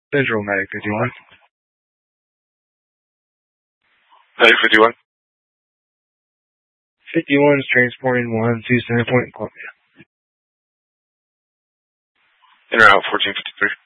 Central Medic 51. Medic 51. 51 is transporting 1 to Center Point, Columbia. In or out 1453.